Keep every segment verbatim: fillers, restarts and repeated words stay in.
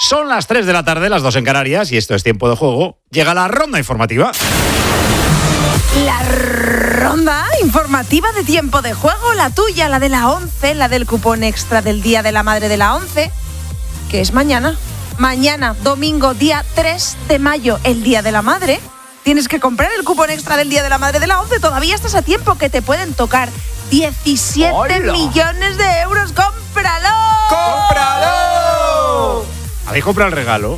Son las tres de la tarde, las dos en Canarias, y esto es Tiempo de Juego. Llega la ronda informativa. La ronda informativa de Tiempo de Juego, la tuya, la de la once, la del cupón extra del Día de la Madre de la once, que es mañana. Mañana, domingo, día tres de mayo, el Día de la Madre. Tienes que comprar el cupón extra del Día de la Madre de la once. Todavía estás a tiempo, que te pueden tocar diecisiete ¡Hola! Millones de euros. ¡Cómpralo! ¡Cómpralo! ¿Habéis comprado el regalo?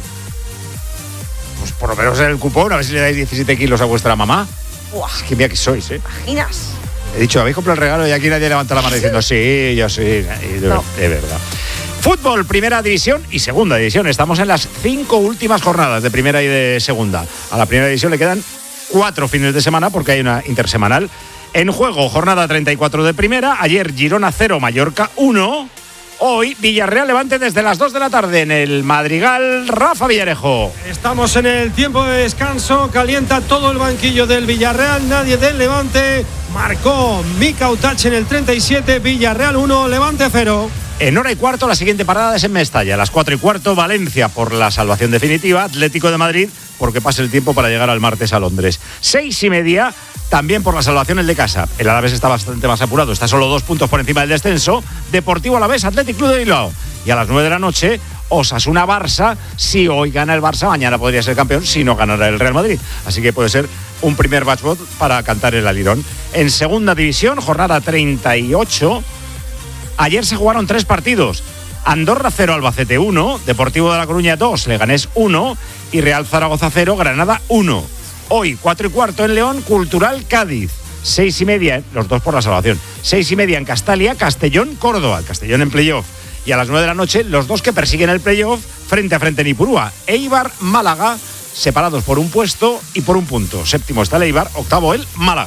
Pues por lo menos en el cupón, a ver si le dais diecisiete kilos a vuestra mamá. Uah. Es que mira que sois, ¿eh? ¿Imaginas? He dicho, ¿habéis comprado el regalo? Y aquí nadie levanta la mano diciendo, sí, yo sí. De, no. de verdad. Fútbol, primera división y segunda división. Estamos en las cinco últimas jornadas de primera y de segunda. A la primera división le quedan cuatro fines de semana porque hay una intersemanal. En juego, jornada treinta y cuatro de primera. Ayer Girona cero, Mallorca uno. Hoy Villarreal Levante desde las dos de la tarde en el Madrigal. Rafa Villarejo. Estamos en el tiempo de descanso. Calienta todo el banquillo del Villarreal. Nadie del Levante. Marcó Mika Utache en el treinta y siete. Villarreal uno, Levante cero. En hora y cuarto, la siguiente parada es en Mestalla. A las cuatro y cuarto, Valencia por la salvación definitiva. Atlético de Madrid porque pase el tiempo para llegar al martes a Londres. Seis y media, también por la salvación el de casa. El Alavés está bastante más apurado. Está solo dos puntos por encima del descenso. Deportivo Alavés, Athletic Club de Bilbao. Y a las nueve de la noche, Osasuna-Barça. Si hoy gana el Barça, mañana podría ser campeón. Si no, ganará el Real Madrid. Así que puede ser un primer batchbot para cantar el alirón. En segunda división, jornada treinta y ocho. Ayer se jugaron tres partidos. Andorra cero, Albacete uno, Deportivo de La Coruña dos, Leganés uno y Real Zaragoza cero, Granada uno. Hoy, cuatro y cuarto en León, Cultural Cádiz. Seis y media, los dos por la salvación. Seis y media en Castalia, Castellón, Córdoba. Castellón en playoff. Y a las nueve de la noche, los dos que persiguen el playoff frente a frente en Ipurúa. Eibar, Málaga, separados por un puesto y por un punto. Séptimo está el Eibar, octavo el Málaga.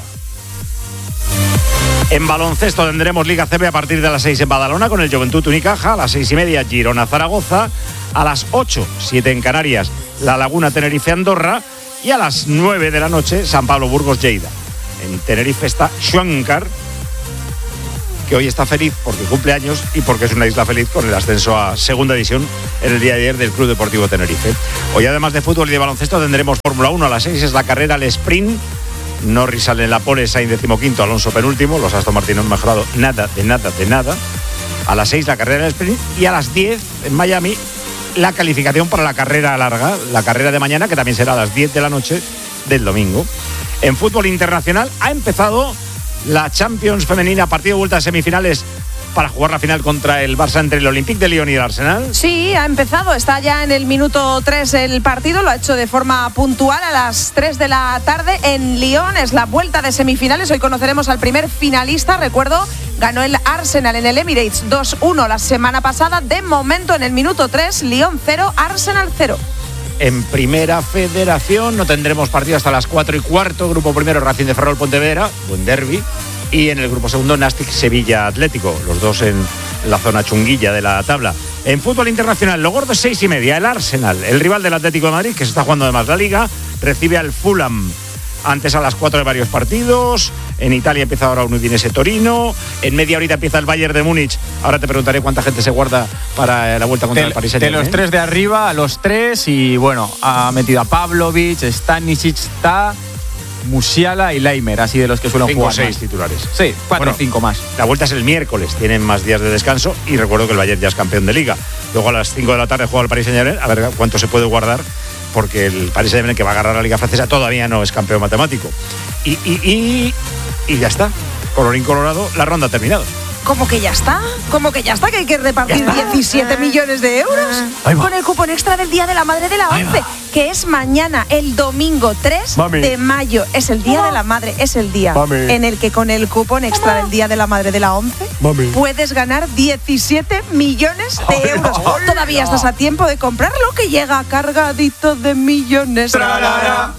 En baloncesto tendremos Liga C B a partir de las seis en Badalona con el Juventud Unicaja. A las seis y media Girona Zaragoza. A las ocho, siete en Canarias, La Laguna Tenerife Andorra. Y a las nueve de la noche San Pablo Burgos Lleida. En Tenerife está Xuancar, que hoy está feliz porque cumple años y porque es una isla feliz con el ascenso a segunda división en el día de ayer del Club Deportivo Tenerife. Hoy, además de fútbol y de baloncesto, tendremos Fórmula uno. A las seis es la carrera al sprint. Norris sale en la pole, Sainz decimoquinto, Alonso penúltimo. Los Aston Martin no han mejorado nada, de nada, de nada. A las seis la carrera del sprint y a las diez en Miami la calificación para la carrera larga, la carrera de mañana, que también será a las diez de la noche del domingo. En fútbol internacional ha empezado la Champions femenina, partido de vuelta de semifinales para jugar la final contra el Barça entre el Olympique de Lyon y el Arsenal. Sí, ha empezado, está ya en el minuto tres el partido, lo ha hecho de forma puntual a las tres de la tarde en Lyon. Es la vuelta de semifinales, hoy conoceremos al primer finalista. Recuerdo, ganó el Arsenal en el Emirates dos uno la semana pasada. De momento, en el minuto tres, Lyon cero, Arsenal cero. En Primera Federación no tendremos partido hasta las cuatro y cuarto. Grupo primero, Racing de Ferrol Pontevedra, buen derbi. Y en el grupo segundo, Nastic Sevilla Atlético, los dos en la zona chunguilla de la tabla. En fútbol internacional, lo gordo es seis y media. El Arsenal, el rival del Atlético de Madrid, que se está jugando además la Liga, recibe al Fulham. Antes a las cuatro de varios partidos. En Italia empieza ahora un Udinese Torino. En media horita empieza el Bayern de Múnich. Ahora te preguntaré cuánta gente se guarda para la vuelta contra de, el Paris Saint-Germain. De los tres de arriba, a los tres. Y bueno, ha metido a Pavlovic, Stanisic, Ta, Musiala y Leimer, así de los que suelen cinco jugar o seis más. titulares. Sí, cuatro o bueno, cinco más. La vuelta es el miércoles, tienen más días de descanso y recuerdo que el Bayern ya es campeón de Liga. Luego a las cinco de la tarde juega el Paris Saint-Germain, a ver cuánto se puede guardar, porque el Paris Saint-Germain, que va a agarrar la Liga Francesa, todavía no es campeón matemático. Y, y, y, y ya está, colorín colorado, la ronda ha terminado. ¿Cómo que ya está? ¿Cómo que ya está? ¿Que hay que repartir diecisiete millones de euros? Con el cupón extra del Día de la Madre de la once, que es mañana, el domingo tres Mami. de mayo. Es el Día de la Madre, es el día Mami. en el que con el cupón extra del Día de la Madre de la once Mami. puedes ganar diecisiete millones de euros. Hola. Todavía estás a tiempo de comprarlo, que llega cargadito de millones. Trarara.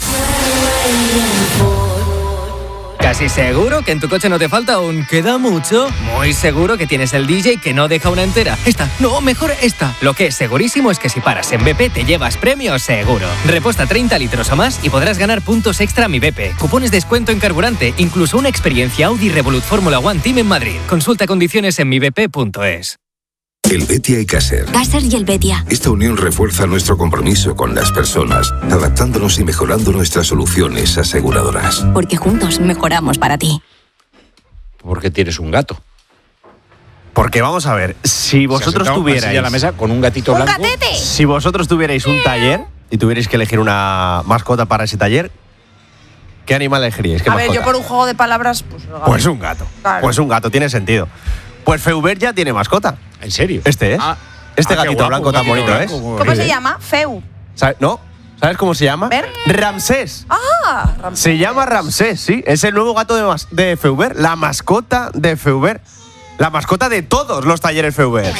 Casi seguro que en tu coche no te falta un queda mucho. Muy seguro que tienes el D J que no deja una entera. Esta, no, mejor esta. Lo que es segurísimo es que si paras en B P te llevas premio seguro. Reposta treinta litros o más y podrás ganar puntos extra a Mi B P. Cupones de descuento en carburante, incluso una experiencia Audi Revolut Fórmula One Team en Madrid. Consulta condiciones en mi b p punto es. El Betia y Caser. Caser y el Betia. Esta unión refuerza nuestro compromiso con las personas, adaptándonos y mejorando nuestras soluciones aseguradoras. Porque juntos mejoramos para ti. Porque tienes un gato. Porque vamos a ver, si vosotros tuvierais a la mesa con un gatito ¡Un blanco. gatete! Si vosotros tuvierais un taller y tuvierais que elegir una mascota para ese taller, ¿qué animal elegiríais? ¿Qué A ver, mascota? yo por un juego de palabras, pues el gato. Pues un gato. Claro. Pues un gato, tiene sentido. Pues Feuber ya tiene mascota. ¿En serio? Este es. Ah, este ah, qué gatito guapo, blanco tan gatito bonito blanco, es. muy ¿Cómo se bien. llama? Feu. ¿Sabes? ¿No? ¿Sabes cómo se llama? ¿Ver? Ramsés. Ah, Ramsés. Se llama Ramsés, sí. Es el nuevo gato de, mas- de Feuber, la mascota de Feuber. La mascota de todos los talleres Feuber.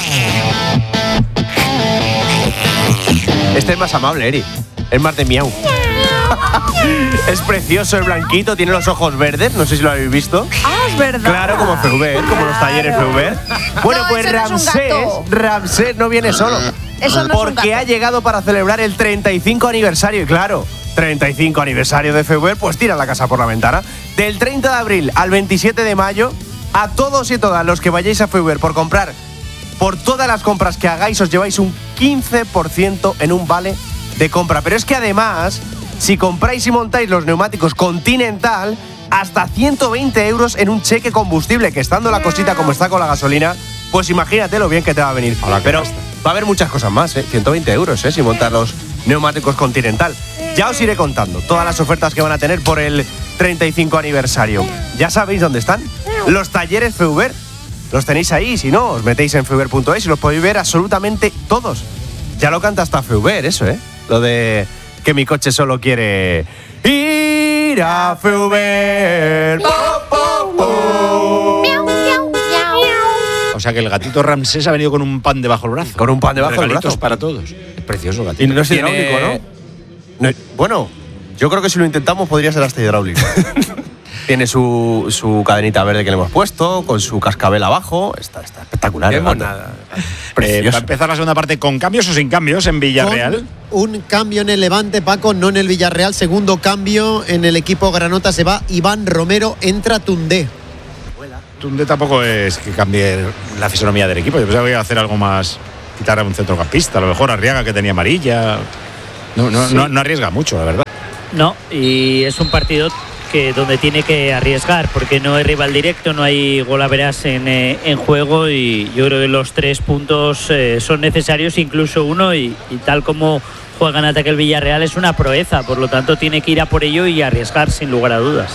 Este es más amable, Eri. Es más de miau. Es precioso, es blanquito, tiene los ojos verdes. No sé si lo habéis visto. Ah, es verdad. Claro, como Feuber, como los talleres Claro. Feuber. Bueno, No, pues ese no es un Ramsés, gato. Ramsés no viene solo. Eso no es un porque gato. ha llegado para celebrar el treinta y cinco aniversario. Y claro, treinta y cinco aniversario de Feuber, pues tira la casa por la ventana. Del treinta de abril al veintisiete de mayo, a todos y todas los que vayáis a Feuber por comprar, por todas las compras que hagáis, os lleváis un quince por ciento en un vale de compra. Pero es que además, si compráis y montáis los neumáticos Continental, hasta ciento veinte euros en un cheque combustible, que estando la cosita como está con la gasolina, pues imagínate lo bien que te va a venir. Ahora, Pero gasta. va a haber muchas cosas más, ¿eh? ciento veinte euros, ¿eh? Si montas los neumáticos Continental. Ya os iré contando todas las ofertas que van a tener por el treinta y cinco aniversario. ¿Ya sabéis dónde están? Los talleres Feuber. Los tenéis ahí, si no, os metéis en feuber punto es y los podéis ver absolutamente todos. Ya lo canta hasta Feuber, eso, ¿eh? Lo de que mi coche solo quiere ir a Feuber. Po, po, po. O sea que el gatito Ramsés ha venido con un pan debajo del brazo. Con un pan debajo del Regalitos brazo. para todos. Es precioso el gatito. Y no es Tiene- hidráulico, ¿no? No, Bueno, yo creo que si lo intentamos podría ser hasta hidráulico. Tiene su, su cadenita verde que le hemos puesto, con su cascabel abajo. Está, está espectacular. Qué el gato. monada. Eh, Precioso. va a empezar la segunda parte con cambios o sin cambios en Villarreal. Con un cambio en el Levante, Paco, no en el Villarreal. Segundo cambio en el equipo granota, se va Iván Romero, entra Tundé. Tunde tampoco es que cambie la fisonomía del equipo. Yo pensaba que iba a hacer algo más, quitar a un centrocampista, a lo mejor Arriaga, que tenía amarilla. No, no, Sí. no, no arriesga mucho, la verdad. No, y es un partido que donde tiene que arriesgar porque no hay rival directo, no hay golaveras en, eh, en juego y yo creo que los tres puntos eh, son necesarios, incluso uno, y, y tal como juega en ataque el Villarreal es una proeza, por lo tanto tiene que ir a por ello y arriesgar sin lugar a dudas.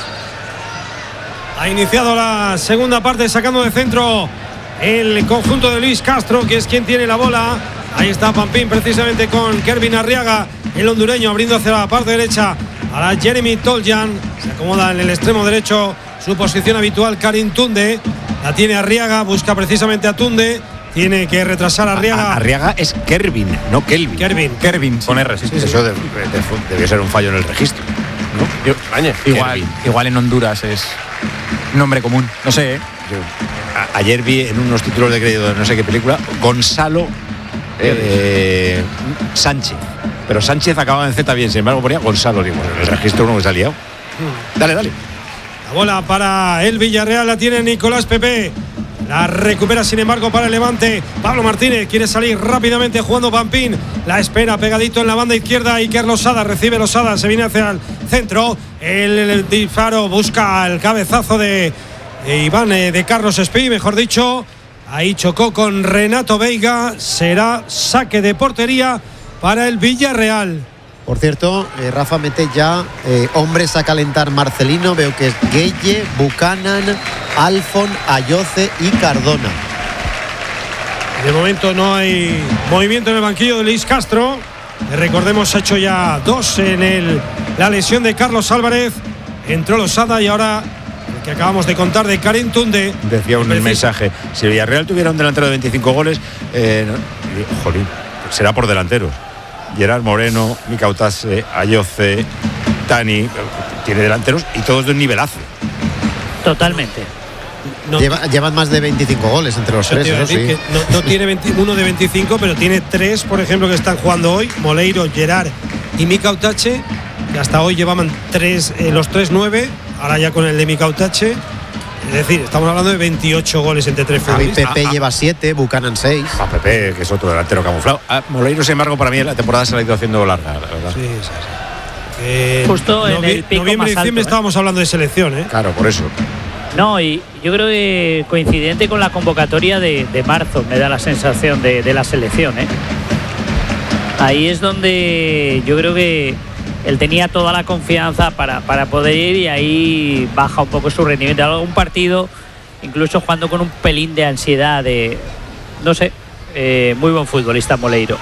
Ha iniciado la segunda parte sacando de centro el conjunto de Luis Castro, que es quien tiene la bola. Ahí está Pampín precisamente con Kervin Arriaga, el hondureño, abriendo hacia la parte derecha a la Jeremy Toljan. Se acomoda en el extremo derecho su posición habitual Karim Tunde. La tiene Arriaga, busca precisamente a Tunde. Tiene que retrasar a Arriaga. A- Arriaga es Kervin, no Kelvin. Kervin. Kervin, con R, sí. Eso de- de- de- debió ser un fallo en el registro, ¿no? Yo, extrañe. Igual, Kervin. igual en Honduras es nombre común. No sé, ¿eh? Yo, a- ayer vi en unos títulos de crédito de no sé qué película Gonzalo eh, Sánchez. Pero Sánchez acababa en Z bien, sin embargo ponía Gonzalo. Digo, en el registro uno que se ha liado. Dale, dale. La bola para el Villarreal la tiene Nicolás Pepe. La recupera sin embargo para el Levante. Pablo Martínez quiere salir rápidamente jugando Pampín. La espera pegadito en la banda izquierda. Iker Losada recibe Losada. Se viene hacia el centro. El, el disparo busca el cabezazo de, de Iván, eh, de Carlos Espí, mejor dicho. Ahí chocó con Renato Veiga. Será saque de portería para el Villarreal. Por cierto, eh, Rafa mete ya eh, hombres a calentar Marcelino. Veo que es Gueye, Buchanan, Alfon, Ayoce y Cardona. De momento no hay movimiento en el banquillo de Luis Castro. Recordemos, ha hecho ya dos en el, la lesión de Carlos Álvarez. Entró Losada y ahora el que acabamos de contar de Karim Tunde. Decía un Preciso. mensaje, si el Villarreal tuviera un delantero de veinticinco goles, eh, no, jolín, será por delanteros. Gerard Moreno, Micautase, Ayoce, Tani, tiene delanteros y todos de un nivelazo. Totalmente. No, Lleva- llevan más de veinticinco goles entre los Yo tres, te iba a eso decir sí. que no, no tiene veintiuno de veinticinco, pero tiene tres, por ejemplo, que están jugando hoy: Moleiro, Gerard y Micautache, que hasta hoy llevaban tres, eh, los tres nueve. Ahora ya con el de Micautache decir, estamos hablando de veintiocho goles entre tres futbolistas. Pepe ah, lleva siete, Buchanan seis. Ah, Pepe, que es otro delantero camuflado. Ah, Moleiro, sin embargo, para mí la temporada se la ha ido haciendo larga, la verdad. Sí, sí, sí. Eh, Justo en novi- el pico noviembre y más diciembre alto, ¿eh? estábamos hablando de selección, ¿eh? Claro, por eso. No, y yo creo que coincidente con la convocatoria de, de marzo, me da la sensación de, de la selección, ¿eh? Ahí es donde yo creo que él tenía toda la confianza para, para poder ir y ahí baja un poco su rendimiento. Algún partido, incluso jugando con un pelín de ansiedad, de no sé, eh, muy buen futbolista Moleiro.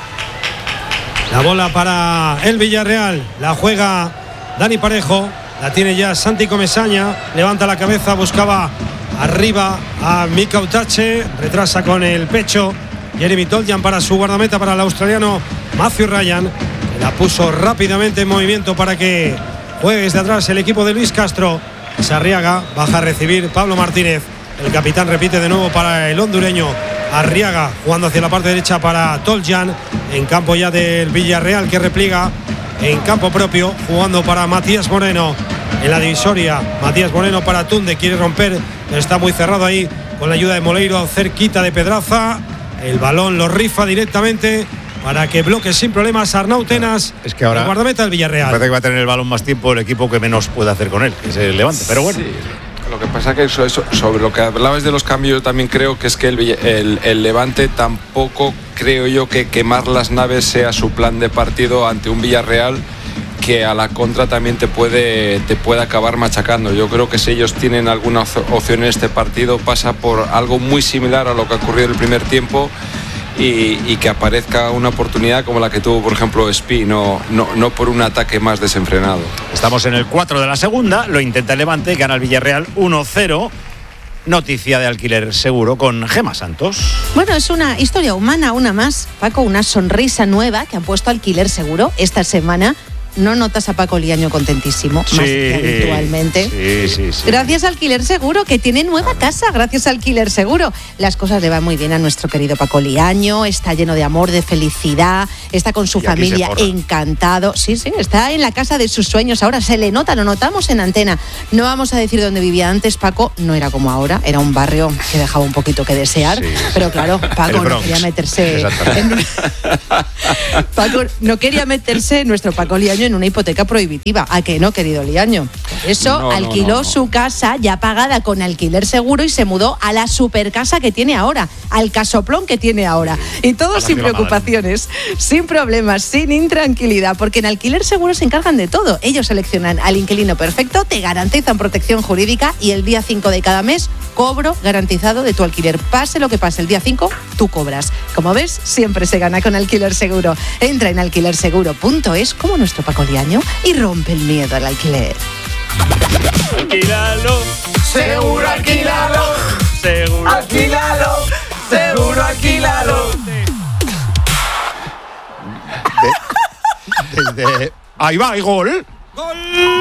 La bola para el Villarreal, la juega Dani Parejo, la tiene ya Santi Comesaña, levanta la cabeza, buscaba arriba a Mika Utache, retrasa con el pecho Jeremy Toljan para su guardameta, para el australiano Matthew Ryan, que la puso rápidamente en movimiento para que juegue desde atrás el equipo de Luis Castro. Sarriaga baja a recibir Pablo Martínez, el capitán repite de nuevo para el hondureño. Arriaga jugando hacia la parte derecha para Toljan, en campo ya del Villarreal que repliega en campo propio, jugando para Matías Moreno en la divisoria. Matías Moreno para Tunde, quiere romper, pero está muy cerrado ahí con la ayuda de Moleiro, cerquita de Pedraza. El balón lo rifa directamente para que bloque sin problemas Arnau Tenas, es que ahora el guardameta del Villarreal. Parece que va a tener el balón más tiempo el equipo que menos puede hacer con él, que es el Levante, pero bueno. Sí. Lo que pasa que eso, eso, sobre lo que hablabas de los cambios, yo también creo que es que el, el, el Levante tampoco creo yo que quemar las naves sea su plan de partido ante un Villarreal que a la contra también te puede, te puede acabar machacando. Yo creo que si ellos tienen alguna opción en este partido pasa por algo muy similar a lo que ha ocurrido en el primer tiempo y, y que aparezca una oportunidad como la que tuvo, por ejemplo, Espi, no, no, no por un ataque más desenfrenado. Estamos en el cuatro de la segunda, lo intenta el Levante, gana el Villarreal uno cero. Noticia de alquiler seguro con Gema Santos. Bueno, es una historia humana, una más. Paco, una sonrisa nueva que han puesto Alquiler Seguro esta semana. No notas a Paco Liaño contentísimo, sí, más que habitualmente. Sí, sí, sí. Gracias a Alquiler Seguro, que tiene nueva casa, gracias a Alquiler Seguro. Las cosas le van muy bien a nuestro querido Paco Liaño, está lleno de amor, de felicidad, está con su y familia encantado. Sí, sí, está en la casa de sus sueños. Ahora se le nota, lo notamos en antena. No vamos a decir dónde vivía antes. Paco no era como ahora, era un barrio que dejaba un poquito que desear. Sí, pero claro, Paco no quería meterse en un... Paco no quería meterse en nuestro Paco Liaño en una hipoteca prohibitiva. ¿A qué no, querido Liaño? Por eso no, alquiló no, no, no. su casa ya pagada con Alquiler Seguro y se mudó a la supercasa que tiene ahora, al casoplón que tiene ahora. Y todo sin preocupaciones, sin problemas, sin intranquilidad, porque en Alquiler Seguro se encargan de todo. Ellos seleccionan al inquilino perfecto, te garantizan protección jurídica y el día cinco de cada mes cobro garantizado de tu alquiler. Pase lo que pase, el día cinco tú cobras. Como ves, siempre se gana con Alquiler Seguro. Entra en alquiler seguro punto es como nuestro Paco Liaño y rompe el miedo al alquiler. Alquilalo, seguro alquilalo, seguro alquilalo, seguro alquilalo. De, desde ahí va, hay gol. ¡Gol!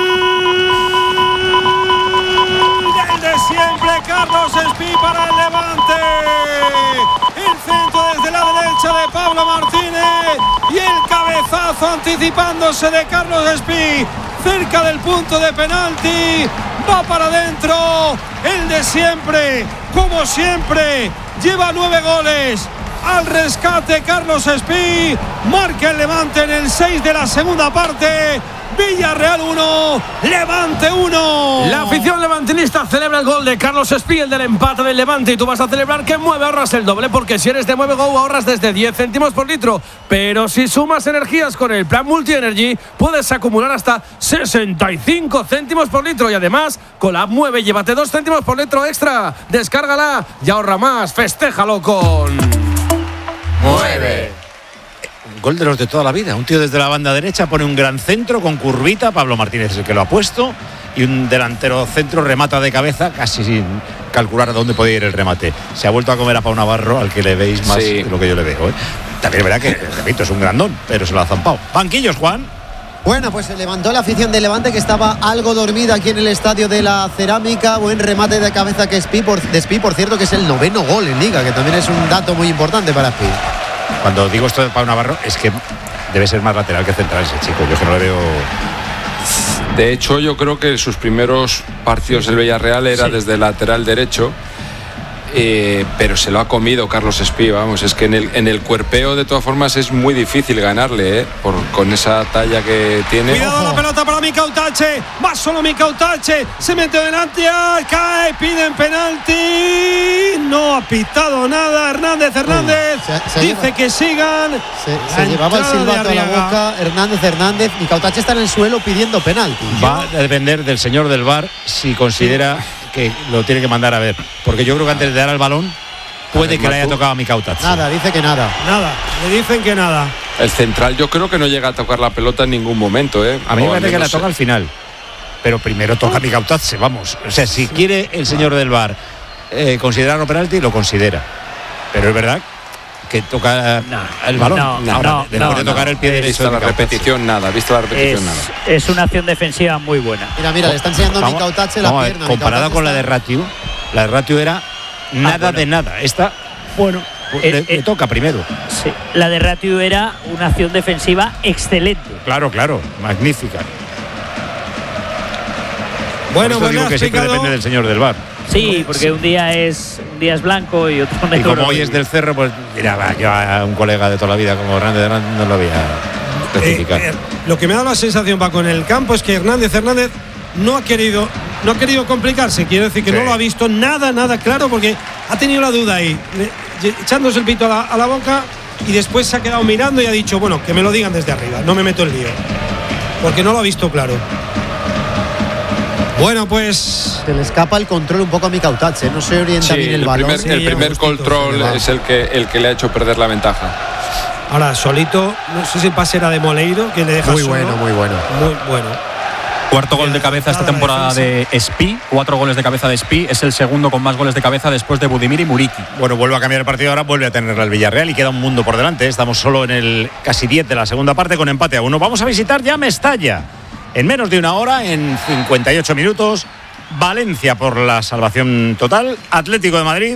¡Del de siempre, Carlos Espí para el Levante! El centro desde la derecha de Pablo Martínez y el cabezazo anticipándose de Carlos Espí cerca del punto de penalti. Va para adentro. El de siempre, como siempre, lleva nueve goles. Al rescate Carlos Espí, marca el Levante en el seis de la segunda parte. Villarreal uno, Levante uno. La afición levantinista celebra el gol de Carlos Espí, el del empate del Levante, y tú vas a celebrar que Mueve ahorras el doble, porque si eres de Mueve Go ahorras desde diez céntimos por litro, pero si sumas energías con el plan Multi Energy puedes acumular hasta sesenta y cinco céntimos por litro, y además con la app Mueve llévate dos céntimos por litro extra. Descárgala y ahorra más, festéjalo con Mueve. Gol de los de toda la vida. Un tío desde la banda derecha pone un gran centro con curvita. Pablo Martínez es el que lo ha puesto. Y un delantero centro remata de cabeza, casi sin calcular a dónde podía ir el remate. Se ha vuelto a comer a Pau Navarro, al que le veis más sí. de lo que yo le veo. ¿eh? También es verdad que, repito, es un grandón, pero se lo ha zampado. Banquillos, Juan. Bueno, pues se levantó la afición de Levante, que estaba algo dormida aquí en el estadio de la Cerámica. Buen remate de cabeza que Espí, por, de Espí, por cierto, que es el noveno gol en Liga, que también es un dato muy importante para Espí. Cuando digo esto de Pau Navarro, es que debe ser más lateral que central ese chico. Yo que no le veo... De hecho, yo creo que sus primeros partidos del Villarreal era sí. desde lateral derecho. Eh, pero se lo ha comido Carlos Espí, vamos, es que en el, en el cuerpeo de todas formas es muy difícil ganarle, ¿eh? Por, con esa talla que tiene. Cuidado. Ojo. La pelota para Mika Utache, va solo Mika Utache, se mete delante, cae, piden penalti, no ha pitado nada Hernández Hernández, se, se dice lleva, que sigan. Se, se llevaba el silbato a la boca Hernández Hernández, Mika Utache está en el suelo pidiendo penalti. Va a depender del señor del V A R si considera sí. que lo tiene que mandar a ver, porque yo creo que antes de dar al balón puede que le haya tocado a Mika Utache. Nada, dice que nada. Nada, le dicen que nada. El central yo creo que no llega a tocar la pelota en ningún momento, ¿eh? A mí me parece que la toca al final, pero primero toca a Mika Utache, vamos. O sea, si quiere el señor del V A R eh, considerarlo penalti, lo considera, pero es verdad que toca no, el balón. No, no, Ahora, no, después no, de tocar no. el pie derecho. Visto la repetición, nada. Visto la repetición, es, nada. Es una acción defensiva muy buena. Mira, mira, le está enseñando a Mika Utache la pierna. Comparada con la de Ratiu, la de Ratiu era nada ah, bueno. de nada. Esta, bueno, eh, le, eh, le toca primero. Sí, la de Ratiu era una acción defensiva excelente. Claro, claro, magnífica. Bueno, Por eso digo que siempre depende del señor del V A R. Sí, porque un día es un día es blanco y otro negro. Y como hoy es del Cerro, pues mira, va, yo a un colega de toda la vida como Hernández Hernández no lo voy a especificar. Eh, eh, lo que me ha dado la sensación, Paco, en el campo es que Hernández Hernández no ha querido no ha querido complicarse, quiere decir que sí. no lo ha visto nada, nada claro, porque ha tenido la duda ahí, echándose el pito a la, a la boca, y después se ha quedado mirando y ha dicho, bueno, que me lo digan desde arriba, no me meto en lío, porque no lo ha visto claro. Bueno, pues se le escapa el control un poco a Mika Utache, no se orienta sí, bien el, el balón. Primer, sí, el primer control es el que, el que le ha hecho perder la ventaja. Ahora, solito, no sé si el pase era de Moleiro, que le deja Muy solo. bueno, muy bueno. Muy bueno. Cuarto gol de cabeza esta temporada de Espí, cuatro goles de cabeza de Espí, es el segundo con más goles de cabeza después de Budimir y Muriqui. Bueno, vuelve a cambiar el partido, ahora vuelve a tener el Villarreal y queda un mundo por delante. Estamos solo en el casi diez de la segunda parte con empate a uno. Vamos a visitar ya Mestalla. En menos de una hora, en cincuenta y ocho minutos, Valencia por la salvación total, Atlético de Madrid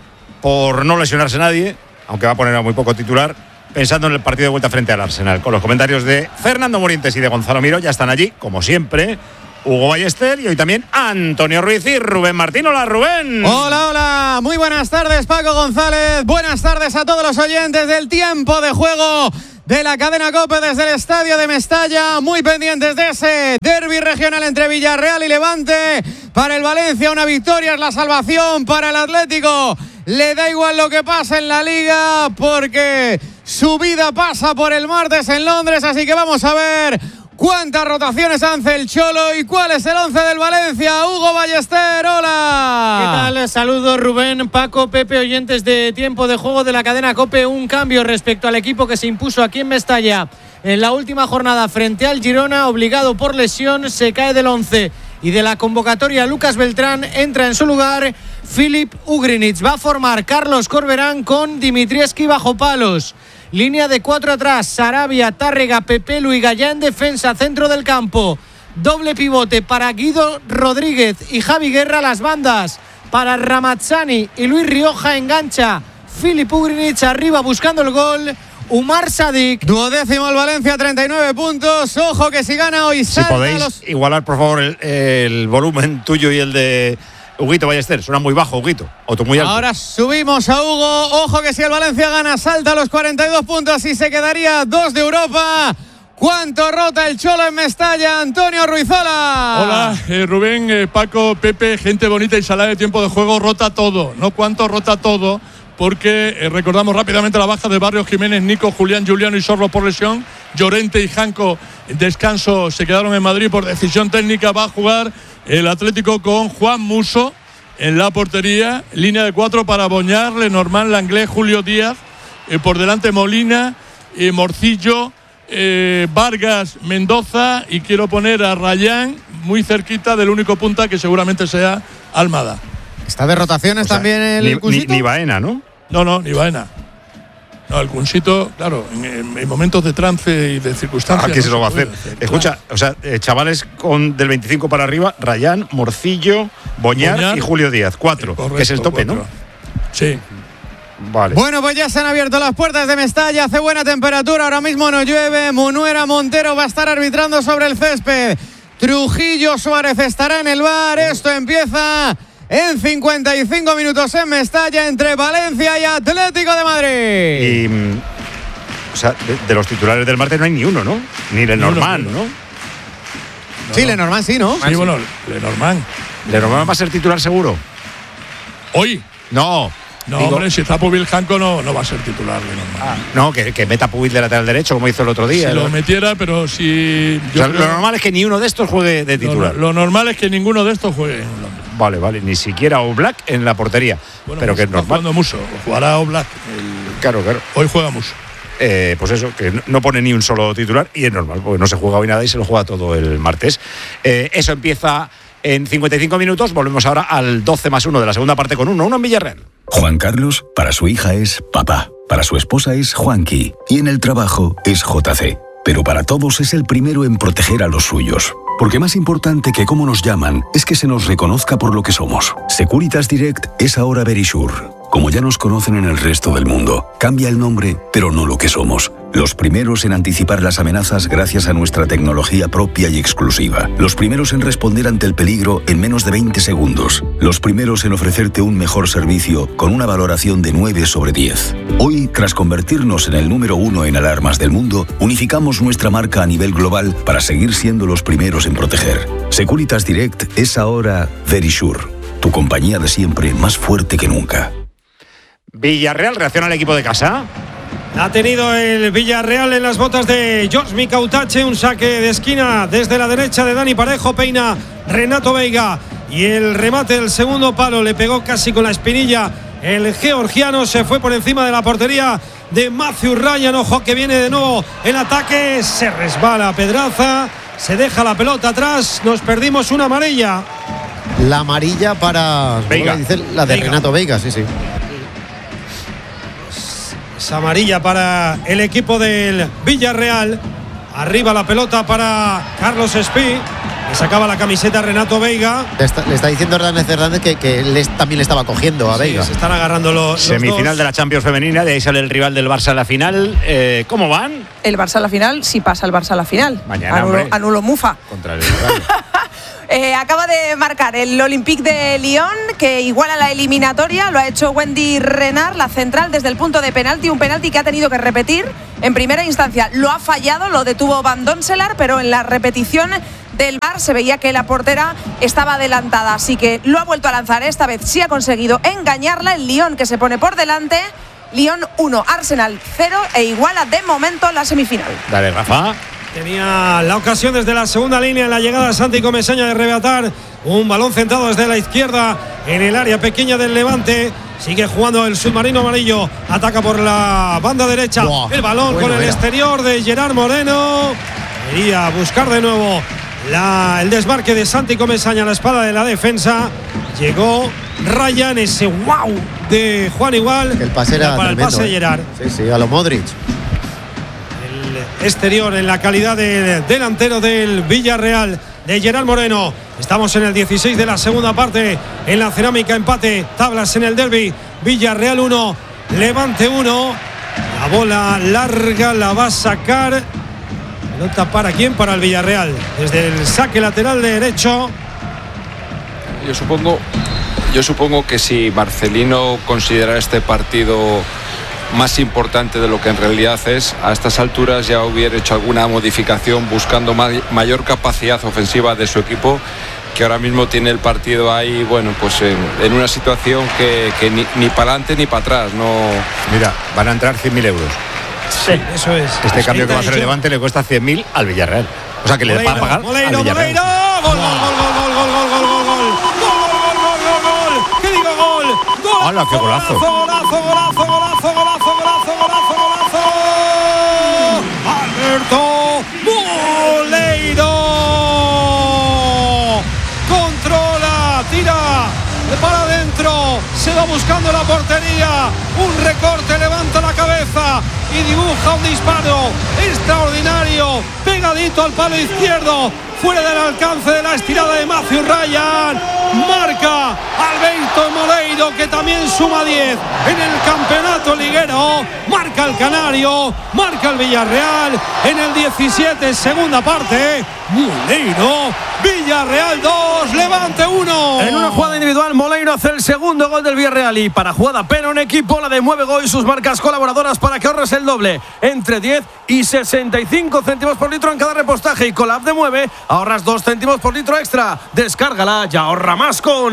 por no lesionarse nadie, aunque va a poner a muy poco titular, pensando en el partido de vuelta frente al Arsenal. Con los comentarios de Fernando Morientes y de Gonzalo Miró, ya están allí, como siempre, Hugo Ballester y hoy también Antonio Ruiz y Rubén Martín. Hola, Rubén. Hola, hola. Muy buenas tardes, Paco González. Buenas tardes a todos los oyentes del tiempo de juego de la cadena COPE desde el estadio de Mestalla, muy pendientes de ese derbi regional entre Villarreal y Levante. Para el Valencia una victoria es la salvación, para el Atlético le da igual lo que pasa en la Liga porque su vida pasa por el martes en Londres, así que vamos a ver cuántas rotaciones hace el Cholo y cuál es el once del Valencia. Hugo Ballester, hola. ¿Qué tal? Saludos, Rubén, Paco, Pepe, oyentes de tiempo de juego de la cadena COPE. Un cambio respecto al equipo que se impuso aquí en Mestalla en la última jornada frente al Girona, obligado por lesión, se cae del once y de la convocatoria. Lucas Beltrán, entra en su lugar Filip Ugrinic. Va a formar Carlos Corberán con Dimitrievski bajo palos. Línea de cuatro atrás, Sarabia, Tárrega, Pepelu y Gallá en defensa, centro del campo. Doble pivote para Guido Rodríguez y Javi Guerra, las bandas. Para Ramazzani y Luis Rioja, engancha Filip Ugrinic arriba buscando el gol. Umar Sadik. Duodécimo el Valencia, treinta y nueve puntos. Ojo que si gana hoy si salta podéis los... igualar por favor el, el volumen tuyo y el de Huguito Ballester, suena muy bajo, Huguito, o tú muy alto. Ahora subimos a Hugo. Ojo que si el Valencia gana, salta a los cuarenta y dos puntos y se quedaría dos de Europa. ¿Cuánto rota el Cholo en Mestalla? Antonio Ruizola. Hola, eh, Rubén, eh, Paco, Pepe, gente bonita y salada de tiempo de juego. Rota todo, no cuánto rota todo, porque eh, recordamos rápidamente la baja de Barrios, Jiménez, Nico, Julián, Juliano y Sorlo por lesión. Llorente y Janco en descanso se quedaron en Madrid por decisión técnica. Va a jugar el Atlético con Juan Musso en la portería, línea de cuatro para Boñar, Lenormand, Langlés, Julio Díaz, eh, por delante Molina, eh, Morcillo, eh, Vargas, Mendoza, y quiero poner a Rayán muy cerquita del único punta que seguramente sea Almada. ¿Está de rotaciones o sea, también el ni, Cunsito? Ni, ni Baena, ¿no? No, no, ni Baena. No, el Cunsito, claro, en, en momentos de trance y de circunstancias. Aquí no se lo va a hacer. hacer Escucha, claro. o sea, eh, chavales con del veinticinco para arriba, Rayán, Morcillo, Boñar, Boñar y Julio Díaz. Cuatro, correcto, que es el tope, cuatro. ¿No? Sí. Vale. Bueno, pues ya se han abierto las puertas de Mestalla, hace buena temperatura, ahora mismo no llueve. Munuera Montero va a estar arbitrando sobre el césped. Trujillo Suárez estará en el bar. Esto empieza en cincuenta y cinco minutos en Mestalla entre Valencia y Atlético de Madrid. Y, o sea, de, de los titulares del martes no hay ni uno, ¿no? Ni Lenormand, ¿no? No, sí, no. Lenormand sí, ¿no? Sí, bueno, Lenormand. ¿Lenormand va a ser titular seguro? ¿Hoy? No. No, digo, hombre, si está Pubil Janko no, no va a ser titular Lenormand. Ah, no, que, que meta Pubil de lateral derecho como hizo el otro día. Si ¿no? lo metiera, pero si... O sea, lo normal es que ni uno de estos juegue de titular. Lo, lo normal es que ninguno de estos juegue en Londres. Vale, vale, ni siquiera Oblak en la portería. Bueno, pero pues que es normal. Jugando Muso, jugará Oblak. El... Claro, claro. Hoy juega Muso. Eh, pues eso, que no pone ni un solo titular y es normal, porque no se juega hoy nada y se lo juega todo el martes. Eh, eso empieza en cincuenta y cinco minutos. Volvemos ahora al doce más uno de la segunda parte con uno, uno en Villarreal. Juan Carlos, para su hija es papá, para su esposa es Juanqui y en el trabajo es J C. Pero para todos es el primero en proteger a los suyos. Porque más importante que cómo nos llaman es que se nos reconozca por lo que somos. Securitas Direct es ahora Verisure. Como ya nos conocen en el resto del mundo, cambia el nombre, pero no lo que somos. Los primeros en anticipar las amenazas gracias a nuestra tecnología propia y exclusiva. Los primeros en responder ante el peligro en menos de veinte segundos. Los primeros en ofrecerte un mejor servicio con una valoración de nueve sobre diez. Hoy, tras convertirnos en el número uno en alarmas del mundo, unificamos nuestra marca a nivel global para seguir siendo los primeros en proteger. Securitas Direct es ahora Verisure, tu compañía de siempre más fuerte que nunca. Villarreal reacciona al equipo de casa. Ha tenido el Villarreal en las botas de George Micautache, un saque de esquina desde la derecha de Dani Parejo, peina Renato Veiga y el remate del segundo palo le pegó casi con la espinilla el georgiano, se fue por encima de la portería de Matthew Ryan. Ojo que viene de nuevo el ataque, se resbala Pedraza, se deja la pelota atrás, nos perdimos una amarilla. La amarilla para Veiga. Dice la de Veiga. Renato Veiga, sí, sí. Es amarilla para el equipo del Villarreal. Arriba la pelota para Carlos Espí. Le sacaba la camiseta Renato Veiga. Le está, le está diciendo Hernández Hernández que, que él es- también le estaba cogiendo a Sí, Veiga. se están agarrando los, los Semifinal dos. de la Champions femenina, de ahí sale el rival del Barça a la final. Eh, ¿Cómo van? El Barça a la final, si pasa el Barça a la final. Mañana, Anulo, hombre. anulo Mufa. Contra el rival. Eh, acaba de marcar el Olympique de Lyon, que iguala la eliminatoria. Lo ha hecho Wendy Renard, la central, desde el punto de penalti. Un penalti que ha tenido que repetir en primera instancia. Lo ha fallado, lo detuvo Van Donselar, pero en la repetición del V A R se veía que la portera estaba adelantada. Así que lo ha vuelto a lanzar. Esta vez sí ha conseguido engañarla. El Lyon, que se pone por delante. Lyon uno, Arsenal cero, e iguala de momento la semifinal. Dale, Rafa. Tenía la ocasión desde la segunda línea en la llegada de Santi Comesaña de arrebatar un balón centrado desde la izquierda en el área pequeña del Levante. Sigue jugando el submarino amarillo. Ataca por la banda derecha. Buah, el balón bueno con el era. exterior de Gerard Moreno. Quería buscar de nuevo la, el desmarque de Santi Comesaña a la espalda de la defensa. Llegó Ryan, ese wow de Juan Igual. Que el pase era para el tremendo, pase de ¿eh? Gerard. Sí, sí, a lo Modric. Exterior en la calidad del delantero del Villarreal, de Gerard Moreno. Estamos en el dieciséis de la segunda parte en la cerámica, empate, tablas en el derbi. Villarreal uno, Levante uno. La bola larga la va a sacar. Pelota para quién, para el Villarreal. Desde el saque lateral derecho. Yo supongo, yo supongo que si Marcelino considera este partido más importante de lo que en realidad es, a estas alturas ya hubiera hecho alguna modificación buscando ma- mayor capacidad ofensiva de su equipo, que ahora mismo tiene el partido ahí, bueno, pues en, en una situación que, que ni, ni para adelante ni para atrás. No. Mira, van a entrar cien mil euros. Sí, eso es. Este cambio que va a hacer el Yo- Levante le cuesta cien mil al Villarreal. O sea que le va a pagar Moleiro, al Villarreal. Moleiro, gol, gol, gol, gol, gol, gol, gol, gol, gol, gol, gol, gol, gol, ¿qué digo gol? Gol. ¡Hala, qué golazo! Golazo, golazo, golazo, golazo, golazo, golazo, golazo. Alberto Moleiro. Controla, tira para adentro, se va buscando la portería, un recorte, levanta la cabeza y dibuja un disparo extraordinario, pegadito al palo izquierdo, fuera del alcance de la estirada de Matthew Ryan. marca Alberto Moleiro, que también suma diez en el campeonato liguero. Marca el Canario, marca el Villarreal en el diecisiete, segunda parte. Moleiro, Villarreal dos, Levante uno. En una jugada individual, Moleiro hace el segundo gol del Villarreal. Y para jugada pero en equipo, la de Mueve Go y sus marcas colaboradoras para que ahorres el doble. Entre diez y sesenta y cinco céntimos por litro en cada repostaje. Y con la app de Mueve ahorras dos céntimos por litro extra. Descárgala y ahorra más con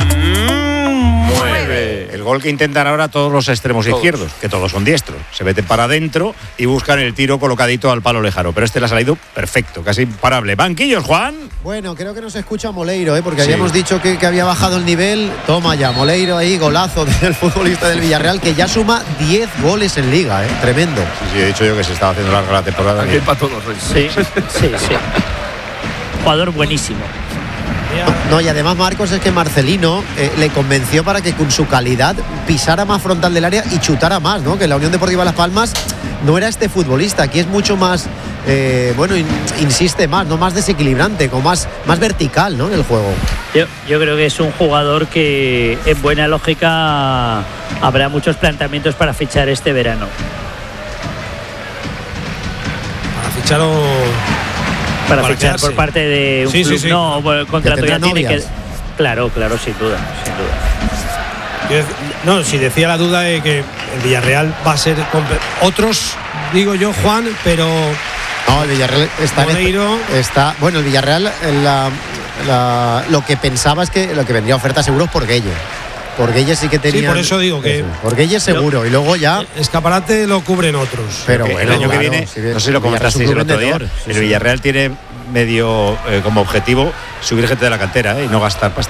Mueve. El gol que intentan ahora todos los extremos todos. izquierdos, que todos son diestros. Se meten para adentro y buscan el tiro colocadito al palo lejano. Pero este le ha salido perfecto, casi imparable. Banquillos, Juan. Bueno, creo que no se escucha Moleiro, ¿eh? porque sí. habíamos dicho que, que había bajado el nivel. Toma ya, Moleiro ahí, golazo del futbolista del Villarreal, que ya suma diez goles en Liga, ¿eh? Tremendo. Sí, sí, he dicho yo que se estaba haciendo larga la temporada. Aquí para todos. Sí, sí, sí. Jugador buenísimo. No, y además, Marcos, es que Marcelino eh, le convenció para que con su calidad pisara más frontal del área y chutara más, ¿no? Que la Unión Deportiva Las Palmas no era este futbolista, aquí es mucho más, eh, bueno, in, insiste más, no más desequilibrante, como más, más vertical, ¿no? En el juego. Yo, yo creo que es un jugador que en buena lógica habrá muchos planteamientos para fichar este verano. Para fichar o... Para, para fichar quedarse. Por parte de un sí, club. Sí, sí. No, bueno, el contrato que ya tiene novias. que... Claro, claro, sin duda, sin duda. No, si decía la duda de que el Villarreal va a ser... Otros, digo yo, Juan, pero... No, el Villarreal está... Moleiro... está bueno, el Villarreal, la, la, lo que pensaba es que lo que vendría oferta seguro es por Gueye. Por Gueye sí que tenía. Sí, por eso digo que. Eso, por Gueye seguro. Lo, y luego ya. Escaparate lo cubren otros. Pero bueno, el año claro, que viene, si no sé si lo comentasteis el otro día, sí, el sí. Villarreal tiene medio eh, como objetivo subir gente de la cantera, ¿eh? Y no gastar pasta.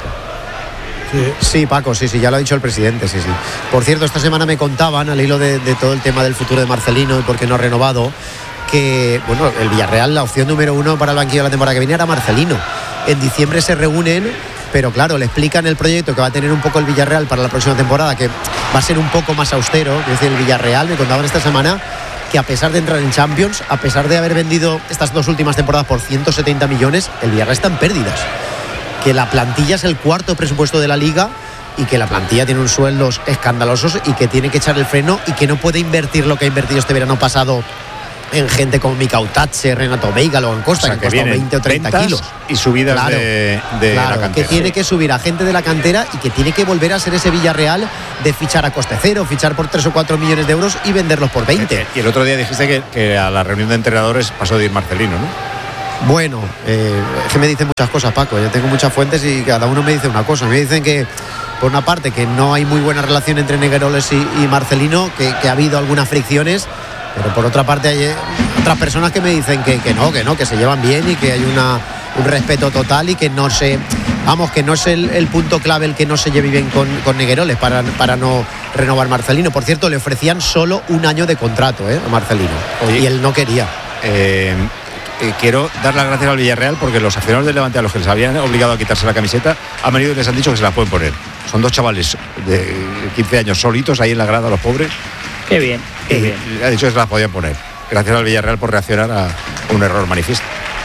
Sí. sí, Paco, sí, sí, ya lo ha dicho el presidente, sí, sí. Por cierto, esta semana me contaban, al hilo de, de todo el tema del futuro de Marcelino y por qué no ha renovado, que, bueno, el Villarreal, la opción número uno para el banquillo de la temporada que viene era Marcelino. En diciembre se reúnen, pero claro, le explican el proyecto que va a tener un poco el Villarreal para la próxima temporada, que va a ser un poco más austero. Es decir, el Villarreal, me contaban esta semana, que a pesar de entrar en Champions, a pesar de haber vendido estas dos últimas temporadas por ciento setenta millones, el Villarreal está en pérdidas. Que la plantilla es el cuarto presupuesto de la Liga y que la plantilla tiene unos sueldos escandalosos y que tiene que echar el freno y que no puede invertir lo que ha invertido este verano pasado en gente como Mikau Tatse, Renato Veiga, Logan Costa, o sea, que, que costó veinte o treinta kilos. Y subidas claro, de, de claro, la cantera. Que tiene que subir a gente de la cantera y que tiene que volver a ser ese Villarreal de fichar a coste cero, fichar por tres o cuatro millones de euros y venderlos por veinte. Y el otro día dijiste que, que a la reunión de entrenadores pasó de ir Marcelino, ¿no? Bueno, eh, es que me dicen muchas cosas, Paco. Yo tengo muchas fuentes y cada uno me dice una cosa. Me dicen que, por una parte, que no hay muy buena relación entre Negueroles y, y Marcelino, que, que ha habido algunas fricciones. Pero por otra parte hay otras personas que me dicen que, que no, que no, que se llevan bien y que hay una, un respeto total y que no se, vamos, que no es el, el punto clave el que no se lleve bien con, con Negueroles para, para no renovar Marcelino. Por cierto, le ofrecían solo un año de contrato, ¿eh? A Marcelino. Oye, y él no quería. Eh, eh, quiero dar las gracias al Villarreal porque los aficionados del Levante, a los que les habían obligado a quitarse la camiseta, han venido y les han dicho que se la pueden poner. Son dos chavales de quince años solitos ahí en la grada, los pobres. Qué bien, qué bien. Ha dicho que se las podían poner. Gracias al Villarreal por reaccionar a un error manifiesto.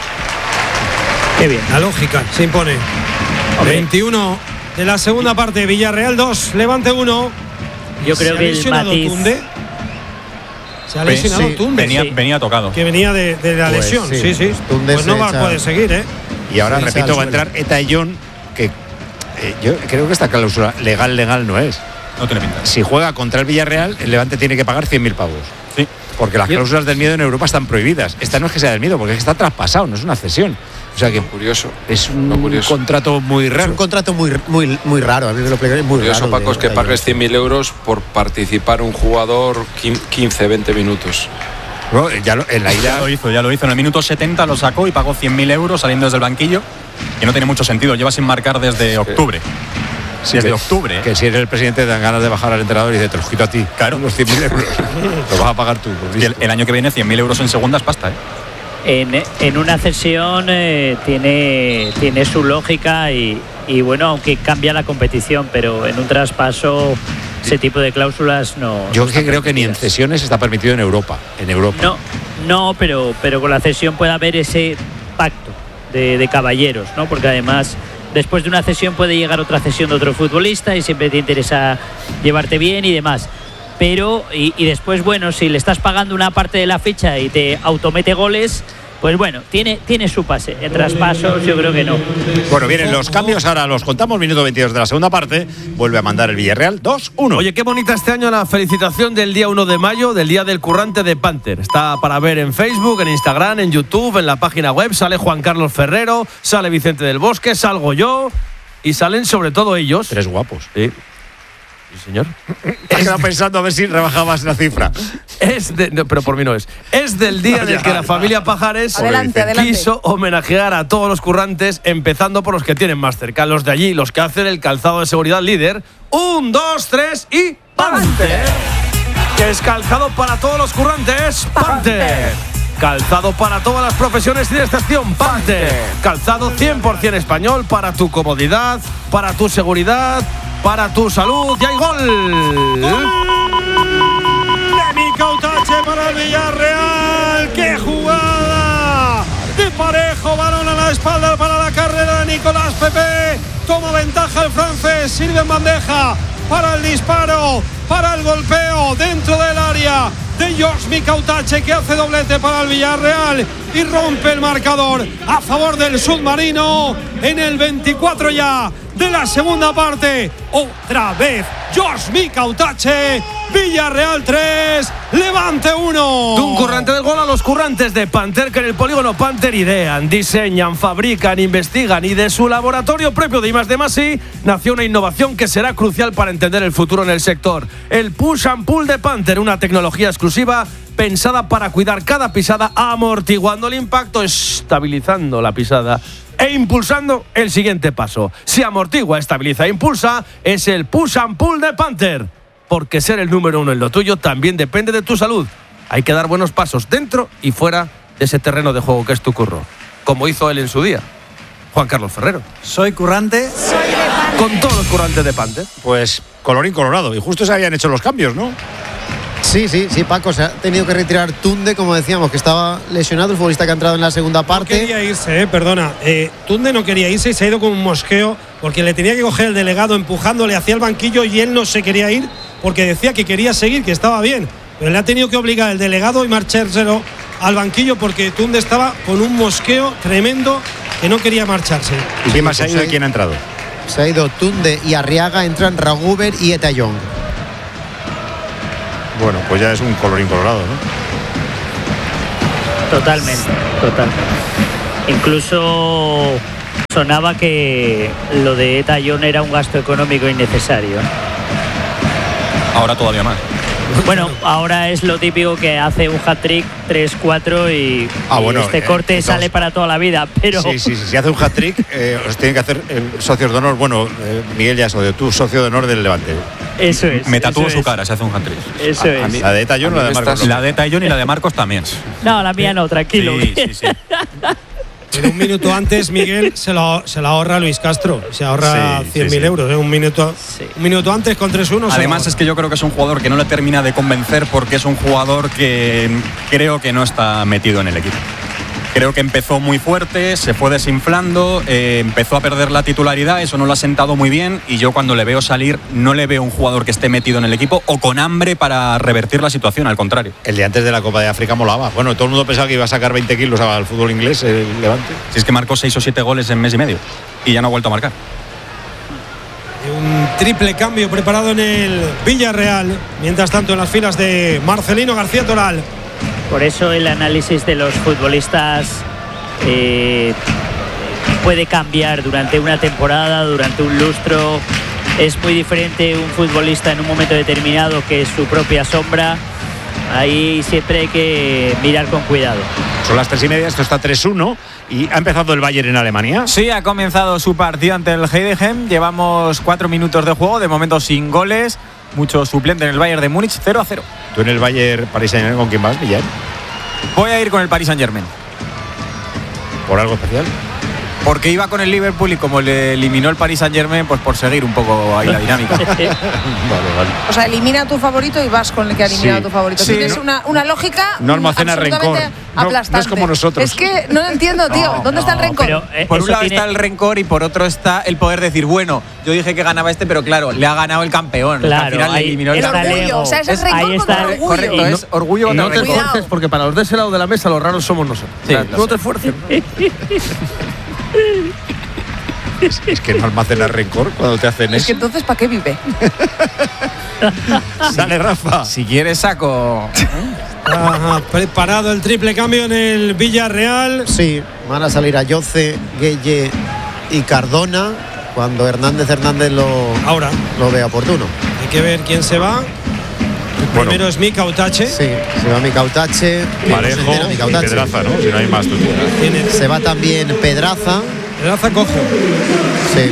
Qué bien. La lógica se impone. Okay. veintiuno de la segunda parte, Villarreal dos, Levante uno. Yo creo que el matiz... Tunde. Se ha lesionado sí, Tunde. Venía, sí. venía tocado. Que venía de, de la pues lesión, sí, sí, sí. Tunde pues no va a poder seguir, ¿eh? Y ahora, sí, repito, va a entrar Eta Eyón, que eh, yo creo que esta cláusula legal, legal no es. No tiene pinta. Si juega contra el Villarreal, el Levante tiene que pagar cien mil pavos. Sí. Porque las cláusulas del miedo en Europa están prohibidas. Esta no es que sea del miedo, porque es que está traspasado, no es una cesión. O sea que lo curioso. Es un curioso. contrato muy raro. Es un contrato muy, muy, muy raro. A mí me lo explicaron muy curioso, raro. Paco, de, es que de pagues cien mil euros por participar un jugador quince, veinte minutos. Bueno, ya lo, en la ida... ya lo hizo, ya lo hizo. En el minuto setenta lo sacó y pagó cien mil euros saliendo desde el banquillo. Que no tiene mucho sentido. Lleva sin marcar desde octubre. Sí, desde que, octubre. Que si eres el presidente te dan ganas de bajar al entrenador y dice, te los quito a ti. Claro. Los cien mil euros. Lo vas a pagar tú. Y el, el año que viene cien mil euros en segunda es pasta, ¿eh? En, en una cesión eh, tiene, tiene su lógica y, y bueno, aunque cambia la competición, pero en un traspaso ese tipo de cláusulas no. Yo no es que creo que ni en cesiones está permitido en Europa. En Europa. No, no, pero, pero con la cesión puede haber ese pacto de, de caballeros, ¿no? Porque además después de una cesión puede llegar otra cesión de otro futbolista y siempre te interesa llevarte bien y demás. Pero, y, y después, bueno, si le estás pagando una parte de la ficha y te automete goles, pues bueno, tiene, tiene su pase. En traspasos yo creo que no. Bueno, vienen los cambios, ahora los contamos. Minuto veintidós de la segunda parte. Vuelve a mandar el Villarreal dos uno. Oye, qué bonita este año la felicitación del día uno de mayo, del Día del Currante de Panther. Está para ver en Facebook, en Instagram, en YouTube, en la página web. Sale Juan Carlos Ferrero, sale Vicente del Bosque, salgo yo y salen sobre todo ellos. Tres guapos. Sí. Sí, señor. He quedado pensando a ver si rebajabas la cifra. Es de, no, pero por mí no es. Es del día en el que la familia Pajares adelante, adelante. quiso homenajear a todos los currantes, empezando por los que tienen más cerca, los de allí, los que hacen el calzado de seguridad líder. Un, dos, tres y Panther. Que es calzado para todos los currantes. Panther. Calzado para todas las profesiones y de estación. Panther. Calzado cien por ciento español para tu comodidad, para tu seguridad, para tu salud. ¡Y hay gol! ¡Gol! Nico Utache para el Villarreal. ¡Qué jugada! De Parejo, balón a la espalda para la carrera de Nicolás Pepe. Toma ventaja el francés, sirve en bandeja para el disparo, para el golpeo dentro del área de George Mikautache, que hace doblete para el Villarreal y rompe el marcador a favor del submarino en el veinticuatro ya de la segunda parte. Otra vez George Mikautache. Villarreal tres, Levante uno. De un currante del gol a los currantes de Panther, que en el polígono Panther idean, diseñan, fabrican, investigan, y de su laboratorio propio de I más D más I nació una innovación que será crucial para entender el futuro en el sector. El Push and Pull de Panther, una tecnología exclusiva pensada para cuidar cada pisada, amortiguando el impacto, estabilizando la pisada e impulsando el siguiente paso. Si amortigua, estabiliza e impulsa, es el Push and Pull de Panther. Porque ser el número uno en lo tuyo también depende de tu salud. Hay que dar buenos pasos dentro y fuera de ese terreno de juego que es tu curro, como hizo él en su día. Juan Carlos Ferrero. Soy currante. Con todos los currantes de Panther. Pues colorín colorado. Y justo se habían hecho los cambios, ¿no? Sí, sí, sí, Paco. Se ha tenido que retirar Tunde, como decíamos, que estaba lesionado, el futbolista que ha entrado en la segunda parte. No quería irse, eh, perdona. Eh, Tunde no quería irse y se ha ido con un mosqueo porque le tenía que coger el delegado empujándole hacia el banquillo y él no se quería ir porque decía que quería seguir, que estaba bien. Pero le ha tenido que obligar el delegado y marchárselo al banquillo porque Tunde estaba con un mosqueo tremendo que no quería marcharse. ¿Y quién más ha ido y quién ha entrado? Se ha ido Tunde y Arriaga, entran Raguber y Etayón. Bueno, pues ya es un colorín colorado, ¿no? Totalmente, totalmente. Incluso sonaba que lo de Etayón era un gasto económico innecesario. Ahora todavía más. Bueno, ahora es lo típico que hace un hat-trick, tres cuatro y, ah, y bueno, este eh, corte entonces, sale para toda la vida, pero… Sí, sí, sí, si hace un hat-trick, eh, os tienen que hacer eh, socios de honor. Bueno, eh, Miguel ya es socio, tú socio de honor del Levante. Eso es. Me tatúo eso su es. cara si hace un hat-trick. Eso a, es. A la de Etayón o la de Marcos. Estás... La de Etayón y la de Marcos también. No, la mía no, tranquilo. Sí, sí, sí. Pero un minuto antes, Miguel, se lo, se lo ahorra Luis Castro. Se ahorra sí, cien mil sí, sí. euros. ¿eh? Un, minuto, sí. un minuto antes con tres uno. Además es que yo creo que es un jugador que no le termina de convencer porque es un jugador que creo que no está metido en el equipo. Creo que empezó muy fuerte, se fue desinflando, eh, empezó a perder la titularidad, eso no lo ha sentado muy bien y yo cuando le veo salir no le veo un jugador que esté metido en el equipo o con hambre para revertir la situación, al contrario. El día antes de la Copa de África molaba. Bueno, todo el mundo pensaba que iba a sacar veinte kilos al fútbol inglés, el Levante. Si es que marcó seis o siete goles en mes y medio y ya no ha vuelto a marcar. Un triple cambio preparado en el Villarreal, mientras tanto en las filas de Marcelino García Toral. Por eso el análisis de los futbolistas eh, puede cambiar durante una temporada, durante un lustro. Es muy diferente un futbolista en un momento determinado que es su propia sombra. Ahí siempre hay que mirar con cuidado. Son las tres y media, esto está tres uno y ha empezado el Bayern en Alemania. Sí, ha comenzado su partido ante el Heidenheim. Llevamos cuatro minutos de juego, de momento sin goles. Mucho suplente en el Bayern de Múnich, cero a cero. ¿Tú en el Bayern Paris Saint-Germain con quién vas, Villar? Voy a ir con el Paris Saint-Germain. ¿Por algo especial? Porque iba con el Liverpool y como le eliminó el Paris Saint-Germain, pues por seguir un poco ahí la dinámica. Vale, vale. O sea, elimina a tu favorito y vas con el que ha eliminado sí, a tu favorito. Sí, Tienes no, una, una lógica no almacena absolutamente rencor. no, aplastante. no es como nosotros. Es que no lo entiendo, tío. No, ¿Dónde no, está el rencor? pero, eh, por un lado tiene... está el rencor y por otro está el poder decir, bueno, yo dije que ganaba este, pero claro, le ha ganado el campeón. Claro, al final ahí, le eliminó el el orgullo, o sea, es el rencor ahí contra está, el orgullo. Correcto, es orgullo contra No te rencor. esfuerces porque para los de ese lado de la mesa los raros somos nosotros. Sí, O sea, no te esfuerces. Es, es que no almacenas rencor cuando te hacen Es eso. que entonces, ¿para qué vive? Dale, Rafa. Si quieres saco. Ajá, preparado el triple cambio en el Villarreal. Sí, van a salir Ayoce, Gueye y Cardona cuando Hernández Hernández lo, Ahora. lo vea oportuno. Hay que ver quién se va. El Bueno. primero es Mika Utache. Sí, se va Micautache. Parejo y Pedraza, ¿no? Si no hay más. Tú Tiene Se va también Pedraza. Pedraza cojo. Sí.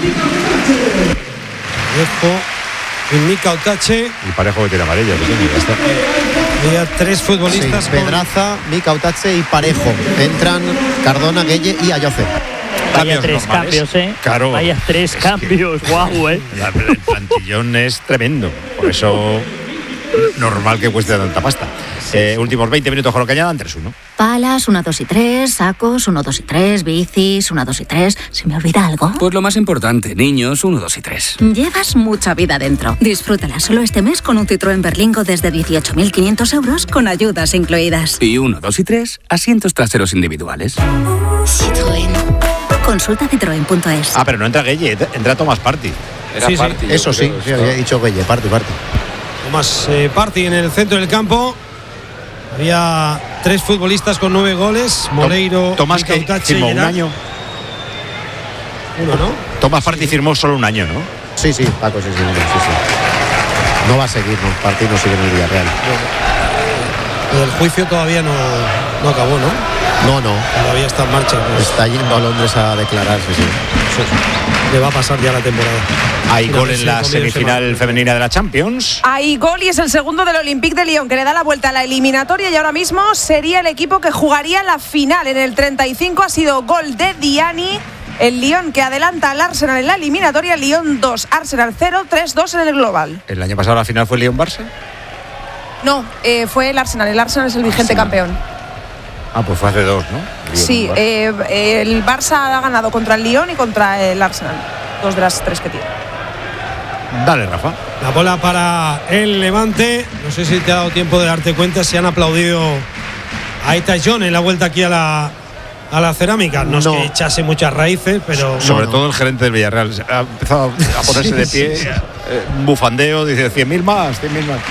Dejo y Mika Utache. Y Parejo que tiene amarilla. Pues, ya está. Había tres futbolistas. Sí, con- Pedraza, Micautache y Parejo. Entran Cardona, Gueye y Ayoce. Vaya Cambios tres normales. cambios, ¿eh? Claro. Vaya tres Es cambios, guau, ¿eh? La- el plantillón es tremendo. Por eso, normal que cueste tanta pasta. Eh, últimos veinte minutos con lo que añadan, tres uno. Palas, uno, dos y tres, sacos, uno, dos y tres, bicis, uno, dos y tres. ¿Se me olvida algo? Pues lo más importante, niños, uno, dos y tres. Llevas mucha vida dentro. Disfrútala solo este mes con un Citroën Berlingo desde dieciocho mil quinientos euros con ayudas incluidas. Y uno, dos y tres, asientos traseros individuales. Citroën. Consulta citroen punto es. Ah, pero no entra Gueye, entra Tomás Party. Era Sí, sí. Party, yo Eso sí, creo, sí, esto. había dicho Gueye, parte, parte. Tomás eh, Party en el centro del campo. Había tres futbolistas con nueve goles. Moleiro, Tomás que Mika Utache, firmó un Gerard. año. Uno, ¿no? Tomás Party firmó solo un año, ¿no? Sí, sí, Paco, sí, sí, sí, sí. No va a seguir, no. Party no sigue en el Villarreal. Pero el juicio todavía no, no acabó, ¿no? No, no. Todavía está en marcha. pues, Está yendo a Londres a declarar, sí, sí. le va a pasar ya la temporada. Hay Una gol en lesión la con medio semifinal semana. femenina de la Champions. Hay gol y es el segundo del Olympique de Lyon que le da la vuelta a la eliminatoria y ahora mismo sería el equipo que jugaría la final. En el treinta y cinco ha sido gol de Diani. El Lyon que adelanta al Arsenal en la eliminatoria. Lyon dos, Arsenal cero, tres dos en el global. El año pasado la final fue Lyon-Barça. No, eh, fue el Arsenal. El Arsenal es el vigente campeón. Ah, pues fue hace dos, ¿no? Sí, Lyon-Barça. eh, el Barça ha ganado contra el Lyon y contra el Arsenal. Dos de las tres que tiene. Dale, Rafa. La bola para el Levante. No sé si te ha dado tiempo de darte cuenta si han aplaudido a Ita John en la vuelta aquí a la, a la cerámica. No, No. es que echase muchas raíces, pero. Sobre no. todo el gerente del Villarreal. Ha empezado a ponerse de pie. eh, Un bufandeo, dice cien mil más, cien mil más.